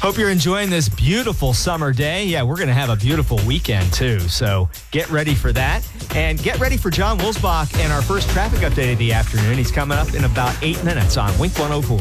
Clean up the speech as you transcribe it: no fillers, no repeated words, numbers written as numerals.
Hope you're enjoying this beautiful summer day. Yeah, we're going to have a beautiful weekend, too. So get ready for that. And get ready for John Wilsbach and our first traffic update of the afternoon. He's coming up in about 8 minutes on Wink 104.